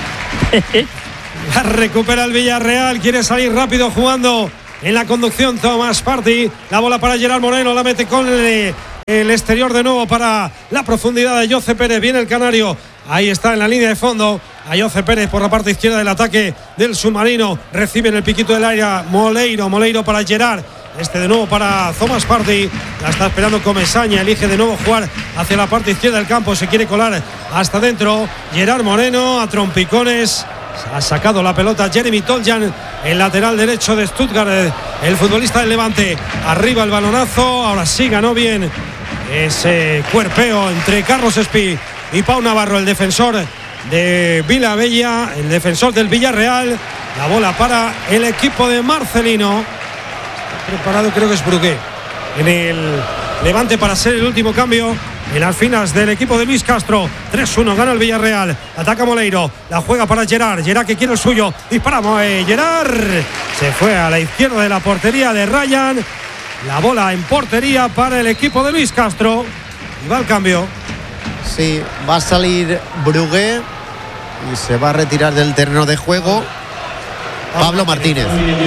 La recupera el Villarreal. Quiere salir rápido jugando en la conducción Tomás Party. La bola para Gerard Moreno. La mete con el, el exterior de nuevo para la profundidad de Jose Pérez. Viene el canario. Ahí está en la línea de fondo. A Jose Pérez por la parte izquierda del ataque del submarino. Recibe en el piquito del área Moleiro. Moleiro para Gerard. Este de nuevo para Thomas Party. La está esperando Comesaña. Elige de nuevo jugar hacia la parte izquierda del campo. Se quiere colar hasta dentro. Gerard Moreno a trompicones. Ha sacado la pelota Jeremy Toljan, el lateral derecho de Stuttgart, el futbolista del Levante. Arriba el balonazo. Ahora sí ganó bien ese cuerpeo entre Carlos Espí y Pau Navarro, el defensor de Vilabella, el defensor del Villarreal. La bola para el equipo de Marcelino. Preparado, creo que es Brugué en el Levante para ser el último cambio en las filas del equipo de Luis Castro. tres uno gana el Villarreal. Ataca Moleiro. La juega para Gerard. Gerard que quiere el suyo. Disparamos. Eh, Gerard se fue a la izquierda de la portería de Ryan. La bola en portería para el equipo de Luis Castro. Y va al cambio. Sí, va a salir Brugué y se va a retirar del terreno de juego Pablo Martínez.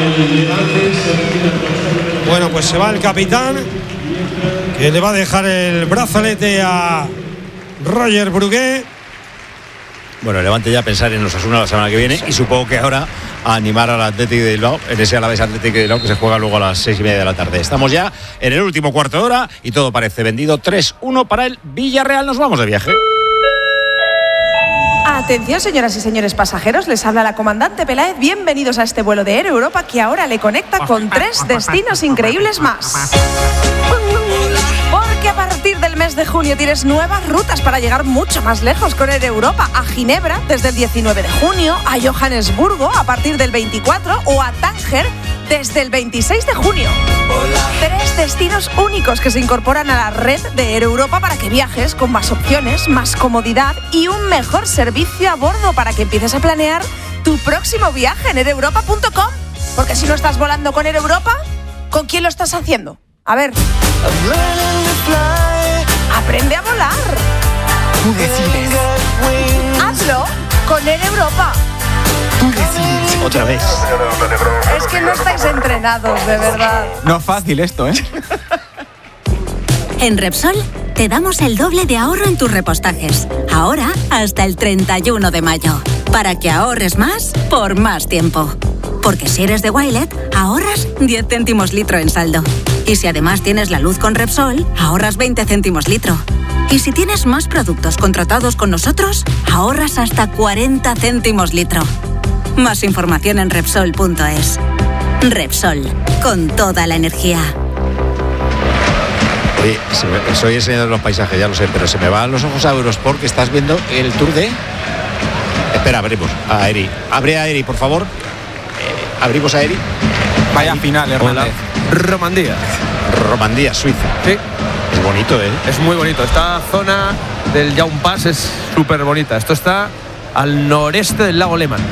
Bueno, pues se va el capitán, que le va a dejar el brazalete a Roger Brugué. Bueno, el Levante ya a pensar en los Osasuna la semana que viene y supongo que ahora a animar al Atlético de Bilbao, en ese Alavés Atlético de Bilbao que se juega luego a las seis y media de la tarde. Estamos ya en el último cuarto de hora y todo parece vendido. tres uno para el Villarreal. Nos vamos de viaje. Atención, señoras y señores pasajeros, les habla la comandante Peláez. Bienvenidos a este vuelo de Air Europa que ahora le conecta con tres destinos increíbles más. Porque a partir del mes de junio tienes nuevas rutas para llegar mucho más lejos con Air Europa. A Ginebra desde el diecinueve de junio, a Johannesburgo a partir del veinticuatro o a Tánger desde el veintiséis de junio. Tres destinos únicos que se incorporan a la red de Air Europa para que viajes con más opciones, más comodidad y un mejor servicio a bordo para que empieces a planear tu próximo viaje en air europa punto com. Porque si no estás volando con Air Europa, ¿con quién lo estás haciendo? A ver. Aprende a volar. Tú decides. Hazlo con Air Europa. Tú decides. Otra vez. Es que no estáis entrenados, de verdad. No es fácil esto, ¿eh? En Repsol te damos el doble de ahorro en tus repostajes. Ahora hasta el treinta y uno de mayo. Para que ahorres más por más tiempo. Porque si eres de Wilet, ahorras diez céntimos litro en saldo. Y si además tienes la luz con Repsol, ahorras veinte céntimos litro. Y si tienes más productos contratados con nosotros, ahorras hasta cuarenta céntimos litro. Más información en Repsol punto es. Repsol, con toda la energía. Oye, se me, soy el señor de los paisajes, ya lo sé, pero se me van los ojos a Eurosport, que estás viendo el Tour de... Espera, abrimos a Eri. Abre a Eri, por favor. Eh, abrimos a Eri. Vaya final, Hernández. Romandía. Romandía, Suiza. Sí. Es bonito, ¿eh? Es muy bonito. Esta zona del Jaun Pass es súper bonita. Esto está al noreste del lago Lehmann.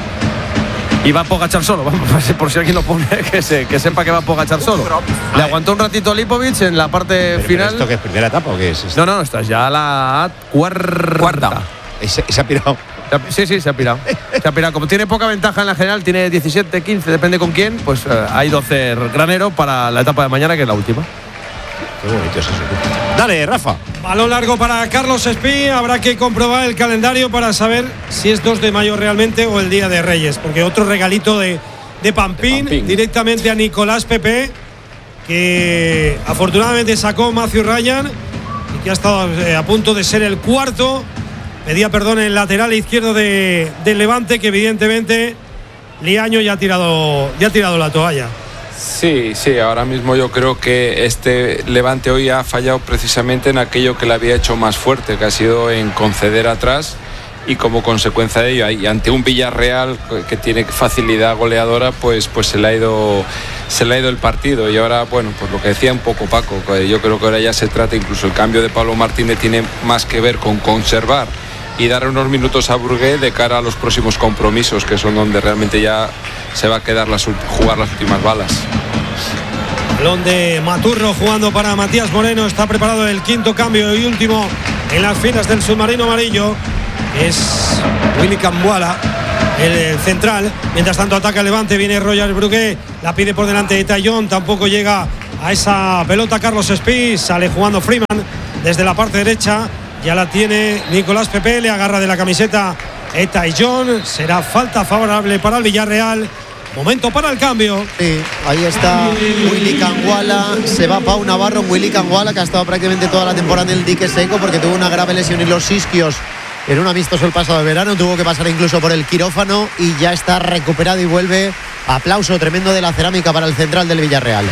Y va Pogačar solo, vamos, por si alguien lo pone, que, se, que sepa que va Pogačar solo. Le aguantó un ratito a Lipovic en la parte pero, final. ¿Pero esto qué es, primera etapa o qué es esto? No, no, esta es ya la cuarta. Cuarta. Y se, y se ha pirado. Sí, sí, se ha pirado. Se ha pirado. Como tiene poca ventaja en la general, tiene diecisiete, quince, depende con quién, pues eh, hay doce granero para la etapa de mañana, que es la última. Qué bonito es eso. Dale, Rafa. Balón largo para Carlos Espí. Habrá que comprobar el calendario para saber si es dos de mayo realmente o el Día de Reyes. Porque otro regalito de, de, Pampín, de Pampín directamente a Nicolás Pepe, que afortunadamente sacó Matthew Ryan y que ha estado eh, a punto de ser el cuarto. Pedía perdón en el lateral izquierdo de, del Levante, que evidentemente Liaño ya ha tirado, ya ha tirado la toalla. Sí, sí, ahora mismo yo creo que este Levante hoy ha fallado precisamente en aquello que le había hecho más fuerte, que ha sido en conceder atrás, y como consecuencia de ello, y ante un Villarreal que tiene facilidad goleadora, pues, pues se le ha ido se le ha ido el partido. Y ahora, bueno, pues lo que decía un poco Paco, yo creo que ahora ya se trata, incluso el cambio de Pablo Martínez tiene más que ver con conservar y dar unos minutos a Burgué de cara a los próximos compromisos, que son donde realmente ya se va a quedar las, jugar las últimas balas. Balón de Maturro jugando para Matías Moreno. Está preparado el quinto cambio y último en las filas del submarino amarillo. Es Willy Cambuala, el central. Mientras tanto ataca el Levante. Viene Roger Burgué, la pide por delante de Tallón. Tampoco llega a esa pelota Carlos Espí. Sale jugando Freeman desde la parte derecha. Ya la tiene Nicolás Pepe, le agarra de la camiseta Eta y John. Será falta favorable para el Villarreal. Momento para el cambio. Sí, ahí está Willy Cambuala. Se va Pau Navarro. Willy Cambuala, que ha estado prácticamente toda la temporada en el dique seco porque tuvo una grave lesión en los isquios en un amistoso el pasado de verano. Tuvo que pasar incluso por el quirófano y ya está recuperado y vuelve. Aplauso tremendo de la cerámica para el central del Villarreal.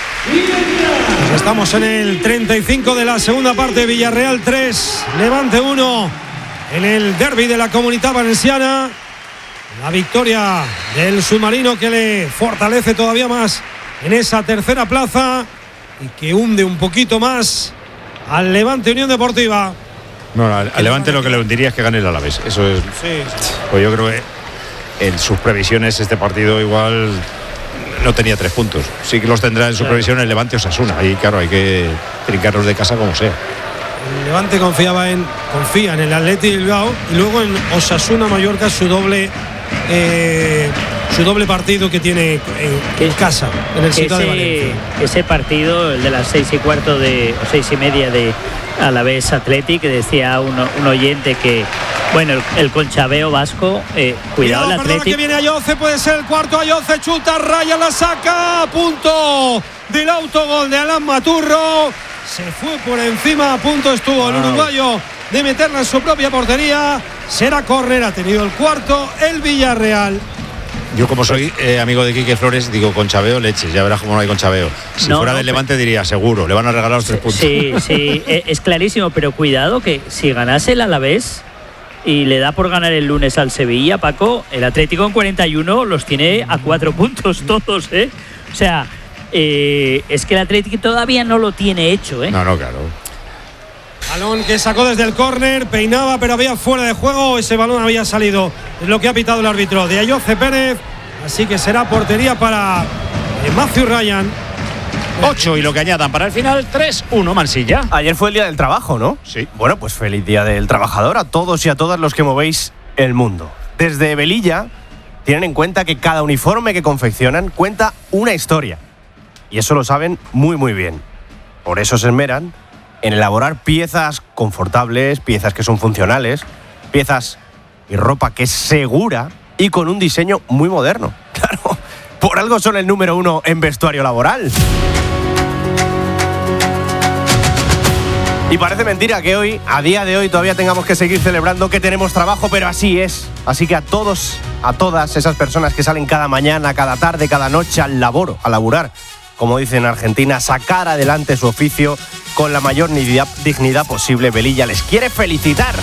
Pues estamos en el treinta y cinco de la segunda parte. Villarreal tres, Levante uno en el derbi de la Comunitat Valenciana. La victoria del submarino que le fortalece todavía más en esa tercera plaza y que hunde un poquito más al Levante Unión Deportiva. No, al, al Levante lo que le hundiría es que gane el Alavés. Eso es. Sí. Pues yo creo que en sus previsiones este partido igual no tenía tres puntos. Sí que los tendrá en su previsión el Levante Osasuna. Ahí, claro, hay que trincarlos de casa como sea. El Levante confiaba en, confía en el Athletic Bilbao y luego en Osasuna Mallorca, su doble eh, su doble partido que tiene en, en casa, en el Ciudad de Valencia. Ese partido, el de las seis y cuarto de, o seis y media de Alavés Athletic, que decía un, un oyente que, bueno, el, el conchabeo vasco, eh, cuidado, cuidado el Athletic. Que viene Ayoce, puede ser el cuarto. Ayoce chuta, raya, la saca, a punto del autogol de Alan Maturro. Se fue por encima, a punto estuvo el uruguayo de meterla en su propia portería. Será córner, ha tenido el cuarto el Villarreal. Yo, como soy eh, amigo de Quique Flores, digo conchabeo leches, ya verás cómo no hay conchabeo. Si no, fuera no, del Levante diría seguro, le van a regalar los tres puntos. Sí, sí, es clarísimo, pero cuidado que si ganase el Alavés, y le da por ganar el lunes al Sevilla, Paco, el Atlético en cuarenta y uno los tiene a cuatro puntos todos, ¿eh? O sea, eh, es que el Atlético todavía no lo tiene hecho, ¿eh? No, no, claro. Balón que sacó desde el córner, peinaba, pero había fuera de juego. Ese balón había salido. Es lo que ha pitado el árbitro de Ayoce Pérez. Así que será portería para eh, Matthew Ryan. ocho y lo que añadan para el final, tres uno Mansilla. Ayer fue el día del trabajo, ¿no? Sí. Bueno, pues feliz día del trabajador a todos y a todas los que movéis el mundo. Desde Velilla tienen en cuenta que cada uniforme que confeccionan cuenta una historia. Y eso lo saben muy muy bien. Por eso se esmeran en elaborar piezas confortables, piezas que son funcionales, piezas y ropa que es segura y con un diseño muy moderno. Claro, por algo son el número uno en vestuario laboral. Y parece mentira que hoy, a día de hoy, todavía tengamos que seguir celebrando que tenemos trabajo, pero así es. Así que a todos, a todas esas personas que salen cada mañana, cada tarde, cada noche al laboro, a laburar, como dicen en Argentina, sacar adelante su oficio con la mayor dignidad posible, Velilla les quiere felicitar.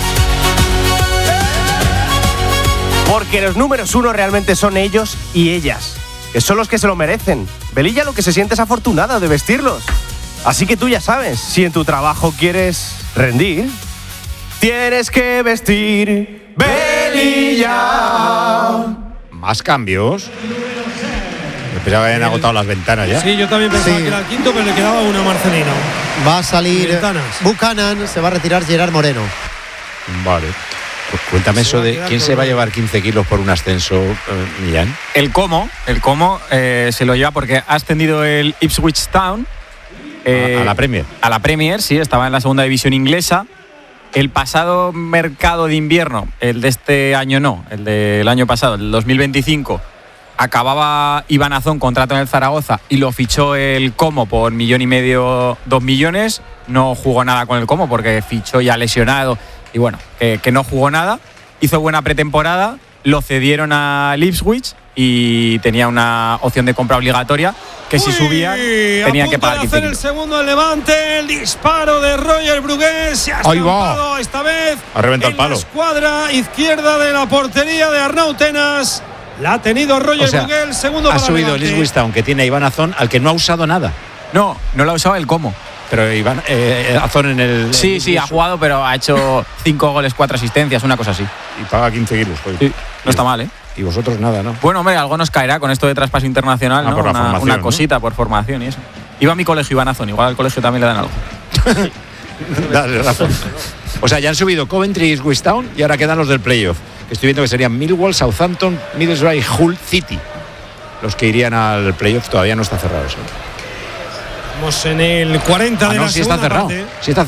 Porque los números uno realmente son ellos y ellas, que son los que se lo merecen. Velilla lo que se siente es afortunada de vestirlos. Así que tú ya sabes, si en tu trabajo quieres rendir, tienes que vestir Velilla. Más cambios. Yo pensaba que habían agotado las ventanas ya. Sí, yo también pensaba Sí. que era el quinto, pero le quedaba uno a Marcelino. Va a salir Ventanas. Buchanan, se va a retirar Gerard Moreno. Vale. Pues cuéntame eso de quién se va a llevar quince kilos por un ascenso, eh, Millán. El Como, el Como eh, se lo lleva porque ha ascendido el Ipswich Town. Eh, a, a la Premier. A la Premier, sí, estaba en la segunda división inglesa. El pasado mercado de invierno, el de este año no, el del año pasado, el dos mil veinticinco, acababa Iván Azón contrato en el Zaragoza y lo fichó el Como por millón y medio, dos millones. No jugó nada con el Como porque fichó ya lesionado y bueno, que, que no jugó nada. Hizo buena pretemporada, lo cedieron al Ipswich y tenía una opción de compra obligatoria que si subían tenía que pagar hacer el segundo del Levante, el disparo de Roger Brugués se ha Ahí va. estampado esta vez Ha reventado en el palo. la escuadra izquierda de la portería de Arnau Tenas. La ha tenido Roger O sea, Brugués, el segundo ha para subido el Levante. Ipswich Town, que tiene a Iván Azón, al que no ha usado nada. No, no lo ha usado el Como. Pero Iván eh, Azón en el. Sí, en sí, ha jugado, pero ha hecho cinco goles, cuatro asistencias, una cosa así. Y paga quince kilos. Joder. Sí, no está mal, ¿eh? Y vosotros nada, ¿no? Bueno, hombre, algo nos caerá con esto de traspaso internacional, Ah, ¿no? por la una, formación, una ¿no? cosita por formación y eso. Iba a mi colegio Iván Azón, igual al colegio también le dan algo. Dale razón. O sea, ya han subido Coventry y Ipswich Town y ahora quedan los del playoff. Estoy viendo que serían Millwall, Southampton, Middlesbrough y Hull City. Los que irían al playoff. Todavía no está cerrado eso. Estamos en el cuarenta Ah, de no, la sí está segunda cerrado. parte. Sí está